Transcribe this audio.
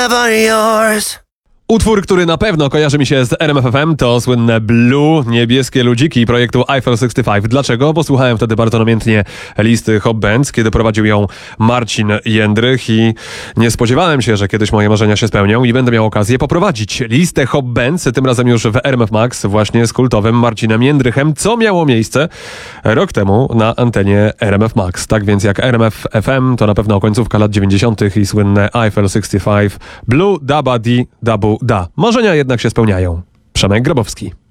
never yours. Utwór, który na pewno kojarzy mi się z RMF FM, to słynne Blue, Niebieskie Ludziki projektu Eiffel 65. Dlaczego? Bo słuchałem wtedy bardzo namiętnie listy Hop Bands, kiedy prowadził ją Marcin Jędrych i nie spodziewałem się, że kiedyś moje marzenia się spełnią i będę miał okazję poprowadzić listę Hop Bands, tym razem już w RMF Max, właśnie z kultowym Marcinem Jędrychem, co miało miejsce rok temu na antenie RMF Max. Tak więc jak RMF FM, to na pewno końcówka lat 90. i słynne Eiffel 65, Blue, Daba Di, Dabu Da. Marzenia jednak się spełniają. Przemek Grabowski.